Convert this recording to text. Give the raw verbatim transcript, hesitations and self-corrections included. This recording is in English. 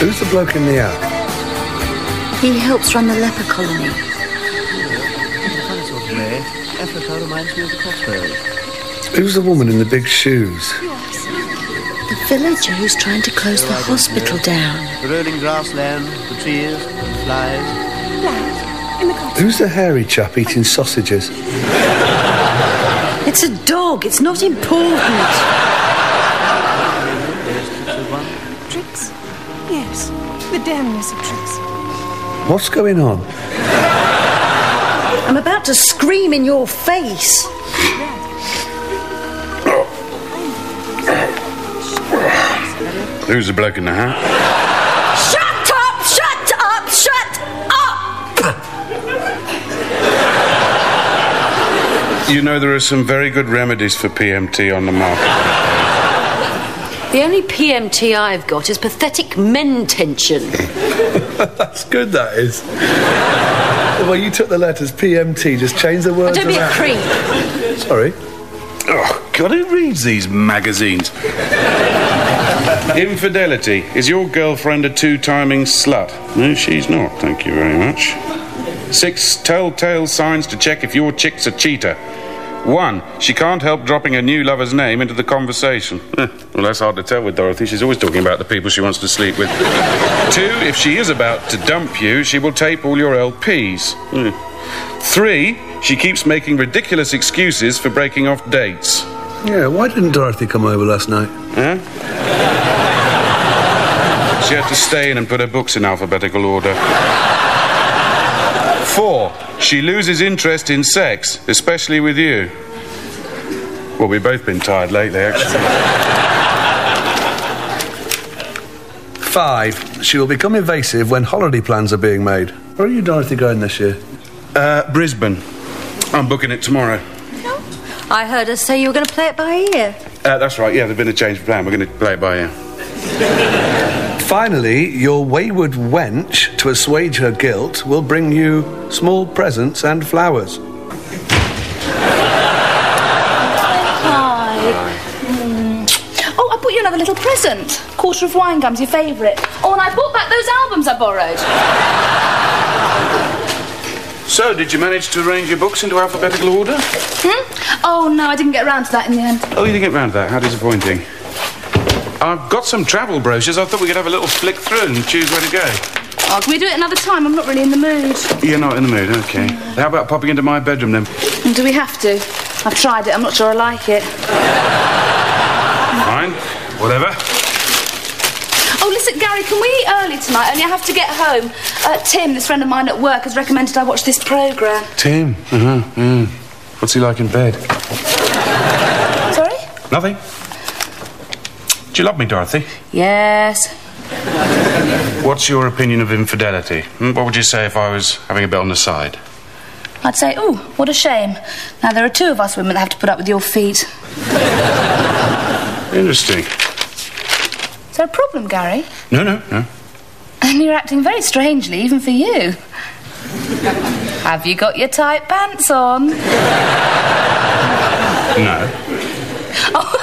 Who's the bloke in the hat? He helps run the leper colony. Funny sort of way. Africa reminds me of the Cotswolds. Who's the woman in the big shoes? The villager who's trying to close the hospital down. The rolling grassland, the trees, the flies. Flat in the Cotswolds. Who's the hairy chap eating sausages? It's a dog. It's not important. Tricks? Yes. The damnness of tricks. What's going on? I'm about to scream in your face. Who's the bloke in the hat? Shut up! Shut up! Shut up! You know there are some very good remedies for P M T on the market. The only P M T I've got is pathetic men tension. That's good, that is. Well, you took the letters P M T, just changed the words Don't be a around. creep. Sorry. Oh, God, who reads these magazines? Infidelity. Is your girlfriend a two-timing slut? No, she's not, thank you very much. Six telltale signs to check if your chick's a cheater. One, she can't help dropping a new lover's name into the conversation. Eh, well, that's hard to tell with Dorothy. She's always talking about the people she wants to sleep with. Two, if she is about to dump you, she will tape all your L Ps. Eh. Three, she keeps making ridiculous excuses for breaking off dates. Yeah, why didn't Dorothy come over last night? Huh? She had to stay in and put her books in alphabetical order. Four, she loses interest in sex, especially with you. Well, we've both been tired lately, actually. Five, she will become evasive when holiday plans are being made. Where are you, Dorothy, going this year? Uh, Brisbane. I'm booking it tomorrow. I heard her say you were going to play it by ear. Uh, that's right, yeah, there's been a change of plan. We're going to play it by ear. Finally, your wayward wench, to assuage her guilt, will bring you small presents and flowers. Hi. Mm. Oh, I bought you another little present. Quarter of wine gums, your favourite. Oh, and I bought back those albums I borrowed. So, did you manage to arrange your books into alphabetical order? Hmm? Oh, no, I didn't get around to that in the end. Oh, you didn't get round to that? How disappointing. I've got some travel brochures. I thought we could have a little flick through and choose where to go. Oh, can we do it another time? I'm not really in the mood. You're not in the mood, OK. How about popping into my bedroom, then? And do we have to? I've tried it. I'm not sure I like it. Fine. Whatever. Oh, listen, Gary, can we eat early tonight? Only I have to get home. Uh, Tim, this friend of mine at work, has recommended I watch this programme. Tim? Uh-huh. Mm. What's he like in bed? Sorry? Nothing. Do you love me, Dorothy? Yes. What's your opinion of infidelity? What would you say if I was having a bit on the side? I'd say, ooh, what a shame. Now, there are two of us women that have to put up with your feet. Interesting. Is there a problem, Gary? No, no, no. And you're acting very strangely, even for you. Have you got your tight pants on? No. Oh,